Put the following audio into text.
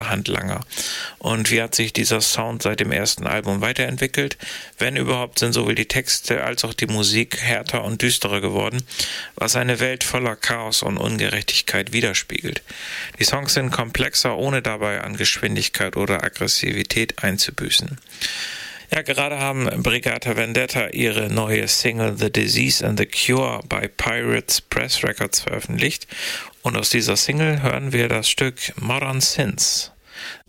Handlanger. Und wie hat sich dieser Sound seit dem ersten Album weiterentwickelt? Wenn überhaupt, sind sowohl die Texte als auch die Musik härter und düsterer geworden, was eine Welt voller Chaos und Ungerechtigkeit widerspiegelt. Die Songs sind komplexer, ohne dabei an Geschwindigkeit oder Aggressivität einzubüßen. Ja, gerade haben Brigata Vendetta ihre neue Single The Disease and the Cure bei Pirates Press Records veröffentlicht und aus dieser Single hören wir das Stück Modern Sins.